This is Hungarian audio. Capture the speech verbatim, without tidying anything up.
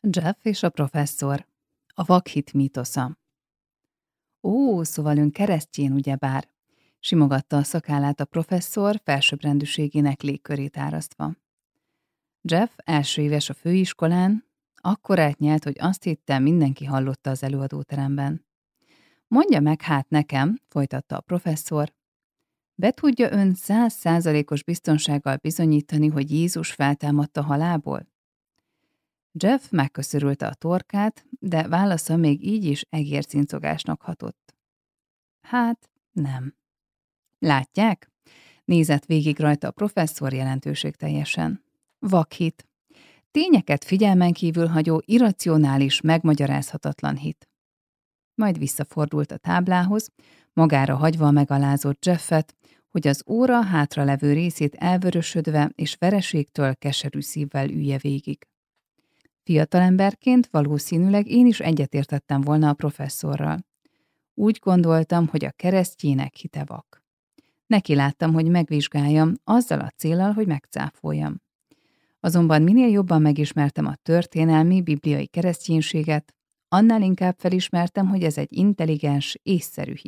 Jeff és a professzor. A vakhit mítosza. Ó, szóval ön keresztjén, ugyebár? Simogatta a szakállát a professzor, felsőbbrendűségének légkörét árasztva. Jeff első éves a főiskolán, akkor átnyelt, hogy azt hittem, mindenki hallotta az előadóteremben. Mondja meg hát nekem, folytatta a professzor, be tudja ön száz százalékos biztonsággal bizonyítani, hogy Jézus feltámadt a halálból? Jeff megköszörülte a torkát, de válasza még így is egércincogásnak hatott. Hát, nem. Látják? Nézett végig rajta a professzor jelentőségteljesen. Vakhit. Tényeket figyelmen kívül hagyó, irracionális, megmagyarázhatatlan hit. Majd visszafordult a táblához, magára hagyva a megalázott Jeffet, hogy az óra hátralevő részét elvörösödve és vereségtől keserű szívvel ülje végig. Fiatalemberként valószínűleg én is egyetértettem volna a professzorral. Úgy gondoltam, hogy a keresztjének hite vak. Neki láttam, hogy megvizsgáljam, azzal a céllal, hogy megcáfoljam. Azonban minél jobban megismertem a történelmi, bibliai kereszténységet, annál inkább felismertem, hogy ez egy intelligens, észszerű hit.